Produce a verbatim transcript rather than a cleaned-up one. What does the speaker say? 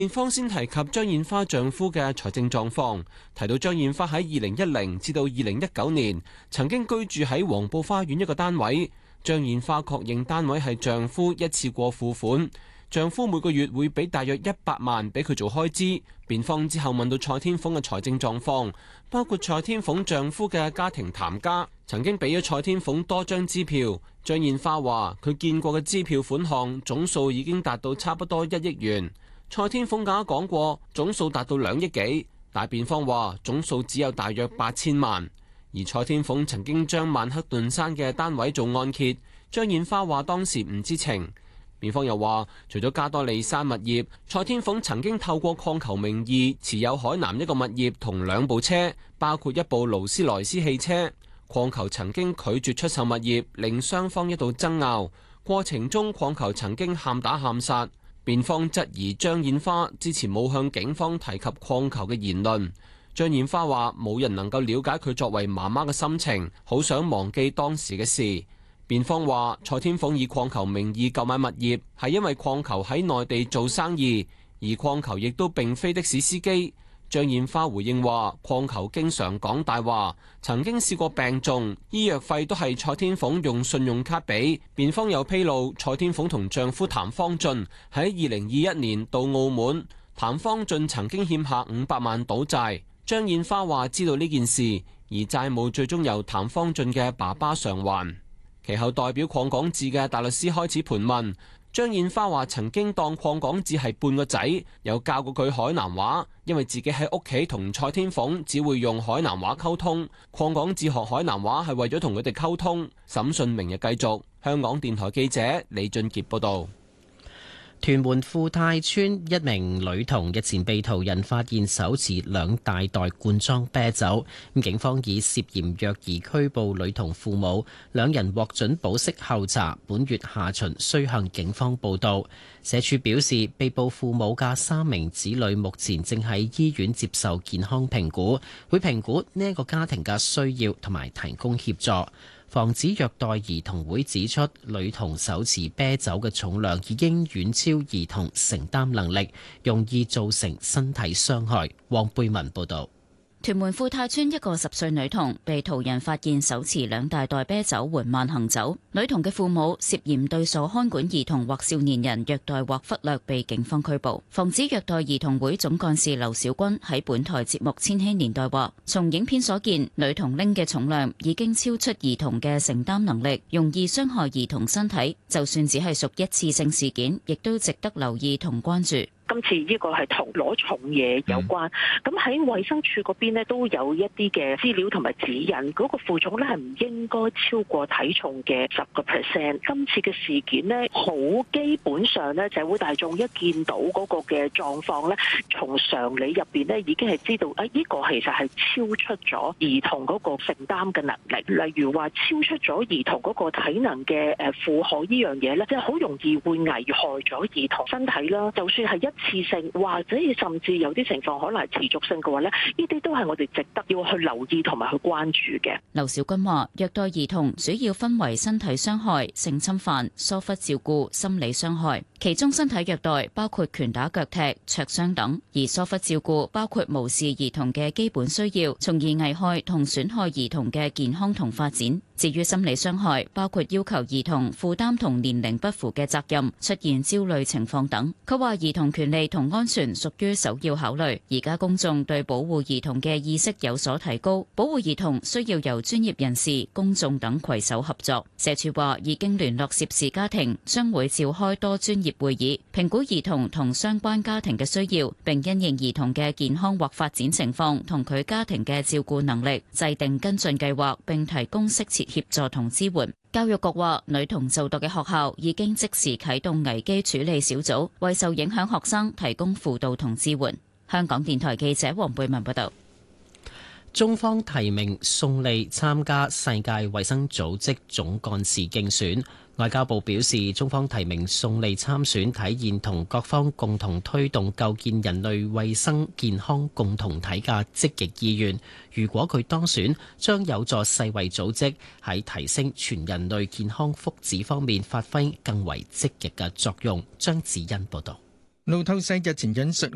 辯方先提及張燕花丈夫嘅財政狀況，提到張燕花喺二零一零至到二零一九年曾經居住喺黃埔花園一個單位。張燕花確認單位係丈夫一次過付款，丈夫每個月會俾大約一百萬俾佢做開支。辯方之後問到蔡天鳳嘅財政狀況，包括蔡天鳳丈夫嘅家庭譚家曾經俾咗蔡天鳳多張支票。張燕花話佢見過嘅支票款項總數已經達到差不多一億元。蔡天鳳更加講過總數達到兩億幾，但辯方話總數只有大約八千萬。而蔡天鳳曾經將曼克頓山嘅單位做按揭，張燕花話當時唔知情。辯方又話，除咗加多利山物業，蔡天鳳曾經透過礦球名義持有海南一個物業同兩部車，包括一部勞斯萊斯汽車。礦球曾經拒絕出售物業，令雙方一度爭拗，過程中礦球曾經喊打喊殺。辯方質疑張燕花之前冇向警方提及礦球嘅言論。張燕花話冇人能夠了解佢作為媽媽嘅心情，好想忘記當時嘅事。辯方話蔡天鳳以礦球名義購買物業係因為礦球喺內地做生意，而礦球亦都並非的士司機。張燕花回應話礦球經常講大話，曾經試過病重，醫藥費都係蔡天鳳用信用卡俾。辯方又披露蔡天鳳同丈夫譚方俊喺二零二一年到澳門，譚方俊曾經欠下五百萬賭債。張燕花話知道呢件事，而債務最終由譚方俊嘅爸爸償還。其後代表鄺港智嘅大律師開始盤問。張燕花話曾經當鄺港智係半個仔，有教過佢海南話，因為自己喺屋企同蔡天鳳只會用海南話溝通。鄺港智學海南話係為咗同佢哋溝通。審訊明日繼續。香港電台記者李俊傑報道。 屯門富泰村一名女童日前被途人發現手持兩大袋罐裝啤酒，警方以涉嫌虐兒拘捕女童父母，兩人獲准保釋候查，本月下旬需向警方報到。社署表示，被捕父母嘅三名子女目前正喺醫院接受健康評估，會評估呢一個家庭嘅需要同埋提供協助。防止虐待兒童會指出，女童手持啤酒嘅重量已經遠超兒童承擔能力，容易造成身體傷害。黃貝文報導。 屯門富泰村一個十歲女童被途人發現手持兩大袋啤酒緩慢行走，女童嘅父母涉嫌對所看管兒童或少年人虐待或忽略，被警方拘捕。防止虐待兒童會總幹事劉小軍喺本台節目《千禧年代》話，從影片所見，女童拎嘅重量已經超出兒童嘅承擔能力，容易傷害兒童身體，就算只係屬一次性事件，亦都值得留意同關注。 今次呢個係同攞重嘢有關，咁喺衛生署嗰邊呢都有一啲嘅資料同埋指引，嗰個負重呢係唔應該超過體重嘅十個 percent。今次嘅事件呢，好基本上呢，社會大眾一見到嗰個嘅狀況呢，從常理入邊呢已經係知道，啊呢個其實係超出咗兒童嗰個承擔嘅能力，例如話超出咗兒童嗰個體能嘅誒負荷呢樣嘢呢，即係好容易會危害咗兒童身體啦。就算係一次性或者甚至有啲情況可能係持續性嘅話咧，呢啲都係我哋值得要去留意同埋去關注嘅。 劉小軍話：虐待兒童主要分為身體傷害、性侵犯、疏忽照顧、心理傷害。其中身體虐待包括拳打腳踢、灼傷等，而疏忽照顧包括無視兒童嘅基本需要，從而危害同損害兒童嘅健康同發展。至於心理傷害，包括要求兒童負擔同年齡不符嘅責任、出現焦慮情況等。佢話兒童權利同安全屬於首要考慮。而家公眾對保護兒童嘅意識有所提高，保護兒童需要由專業人士、公眾等攜手合作。社署話已經聯絡涉事家庭，將會召開多專業會議，評估兒童同相關家庭嘅需要，並因應兒童嘅健康或發展情況同佢家庭嘅照顧能力，制定跟進計劃，並提供適切協助同支援。教育局話，女童就讀嘅學校已經即時啟動危機處理小組，為受影響學生提供輔導同支援。香港電台記者黃貝文報道。 中方提名宋莉參加世界衛生組織總幹事競選。外交部表示，中方提名宋莉參選，體現同各方共同推動構建人類衛生健康共同體嘅積極意願。如果佢當選，將有助世衛組織喺提升全人類健康福祉方面發揮更為積極嘅作用。張子欣報道。 路透社日前引述